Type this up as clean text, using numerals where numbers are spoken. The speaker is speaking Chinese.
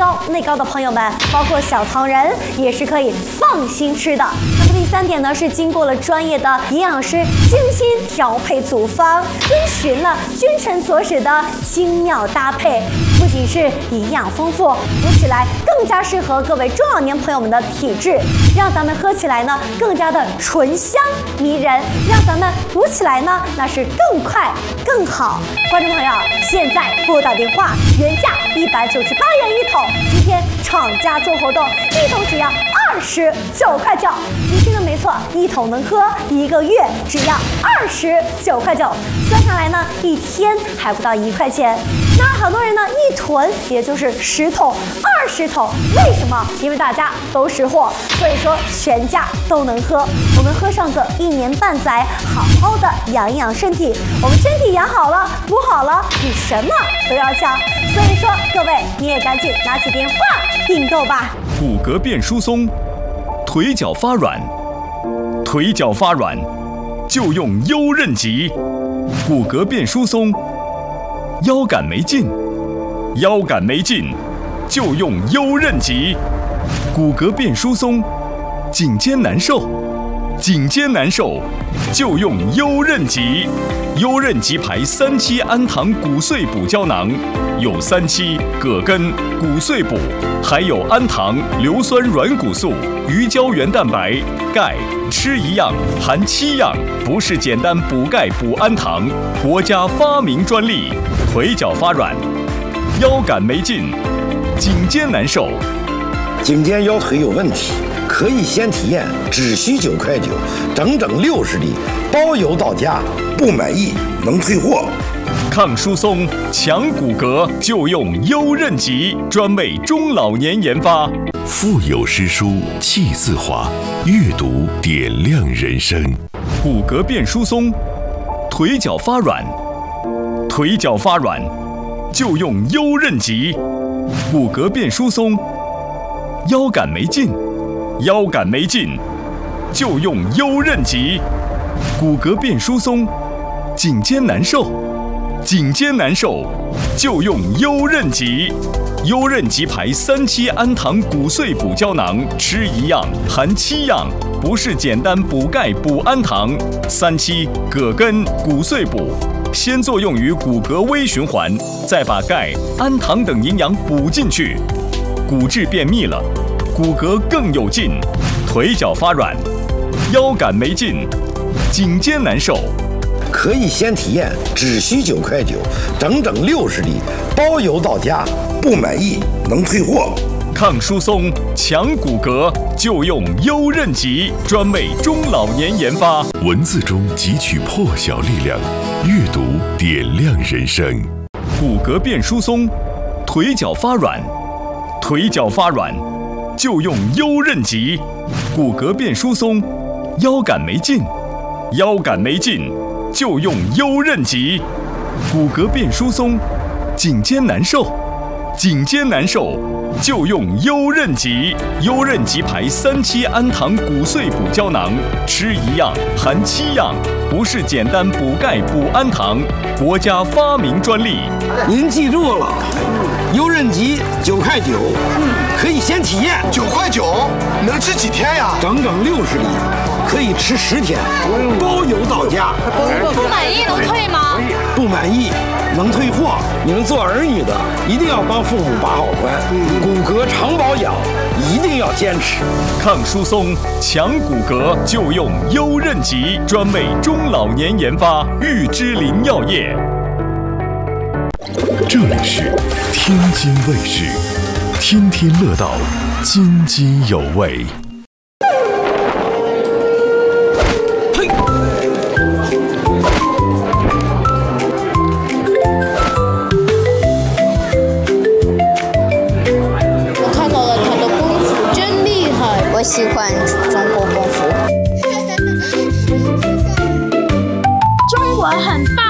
高内高的朋友们，包括小糖人也是可以放心吃的。那么第3点呢，是经过了专业的营养师精心调配组方，遵循了君臣佐使的精妙搭配，不仅是营养丰富，读起来更加适合各位中老年朋友们的体质，让咱们喝起来呢更加的醇香迷人，让咱们读起来呢那是更快更好。观众朋友，现在拨打电话，原价198元一桶，今天厂家做活动，一桶只要29块9。你听的没错，一桶能喝1个月，只要29块9，算下来呢1天还不到1块钱。那好多人呢一囤也就是10桶、20桶，为什么？因为大家都识货，所以说全家都能喝。我们喝上个1年半载，好好的养一养身体。我们身体养好了，补好了，比什么都要强。所以说，各位你也赶紧拿起电话订购吧。 骨骼变疏松，腿脚发软，腿脚发软就用优韧极。骨骼变疏松，腰杆没劲，腰杆没劲就用优韧极。骨骼变疏松，颈肩难受，颈肩难受就用优韧极。优韧极牌3期氨糖骨碎补胶囊，有3期葛根、骨碎补，还有氨糖、硫酸软骨素、鱼胶原蛋白、钙，吃一样含7样，不是简单补钙补氨糖，国家发明专利。腿脚发软，腰杆没劲，颈肩难受， 颈肩腰腿有问题，可以先体验，只需9块9，整整60粒，包邮到家，不满意能退货。 抗疏松、强骨骼就用优韧极，专为中老年研发。 腹有诗书气自华，阅读点亮人生。 骨骼变疏松，腿脚发软，腿脚发软就用优韧极。骨骼变疏松，腰杆没劲，腰杆没劲就用优韧极。骨骼变疏松，颈肩难受，颈肩难受就用优韧极。优韧极牌3期氨糖骨碎补胶囊，吃一样含7样，不是简单补钙补氨糖。3期葛根、骨碎补，先作用于骨骼微循环，再把钙、氨糖等营养补进去，骨质变密了，骨骼更有劲。腿脚发软，腰杆没劲，颈肩难受， 可以先体验，只需9块9，整整60粒，包邮到家，不满意能退货。 抗疏松、强骨骼就用优韧极，专为中老年研发。 文字中汲取破晓力量，阅读点亮人生。 骨骼变疏松，腿脚发软，腿脚发软就用优韧极。骨骼变疏松，腰杆没劲，腰杆没劲就用优韧极。骨骼变疏松，颈肩难受，颈肩难受就用优韧极。优韧极牌3期氨糖骨碎补胶囊，吃一样含7样，不是简单补钙补氨糖，国家发明专利。 您记住了，优韧极9块9，可以先体验。 9块9能吃几天呀？ 整整60粒，可以吃10天，包邮到家。 不满意能退吗？ 不满意能退货。你们做儿女的一定要帮父母把好关，骨骼常保养一定要坚持。 抗疏松、强骨骼就用优韧极，专为中老年研发。玉芝林药业。 这里是天津卫视，天天乐道，津津有味。 我看到了他的功夫真厉害，我喜欢中国功夫。 中国很棒。